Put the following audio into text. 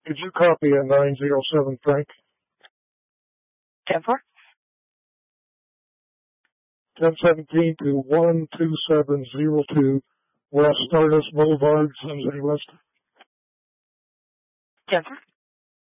Could you copy a 907 Frank? 10-4. 1017 to 12702 West Stardust Boulevard, San Jose West. 10-4.